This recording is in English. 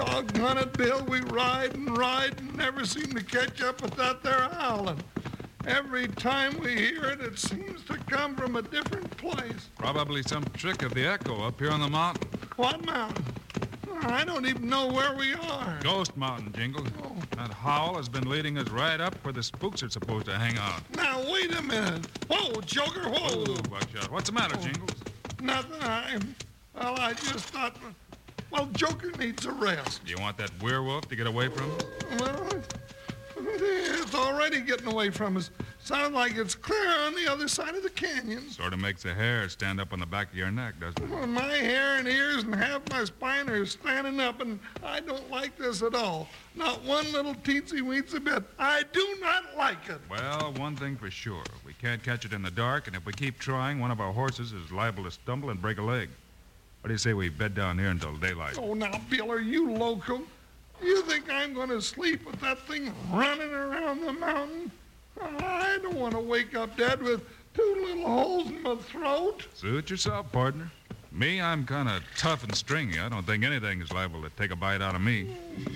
Doggone it, Bill, we ride and never seem to catch up with that there howling. Every time we hear it, it seems to come from a different place. Probably some trick of the echo up here on the mountain. What mountain? I don't even know where we are. Ghost Mountain, Jingles. Oh. That howl has been leading us right up where the spooks are supposed to hang out. Now, wait a minute. Whoa, Joker, whoa. Oh, watch out. What's the matter, Jingles? Nothing. I just thought, well, Joker needs a rest. You want that werewolf to get away from us? Well, it's already getting away from us. Sounds like it's clear on the other side of the canyon. Sort of makes the hair stand up on the back of your neck, doesn't it? Well, my hair and ears and half my spine are standing up, and I don't like this at all. Not one little teensy-weensy bit. I do not like it. Well, one thing for sure. We can't catch it in the dark, and if we keep trying, one of our horses is liable to stumble and break a leg. What do you say we bed down here until daylight? Oh, now, Bill, are you loco? You think I'm going to sleep with that thing running around the mountain? I don't want to wake up dead with two little holes in my throat. Suit yourself, partner. Me, I'm kind of tough and stringy. I don't think anything is liable to take a bite out of me.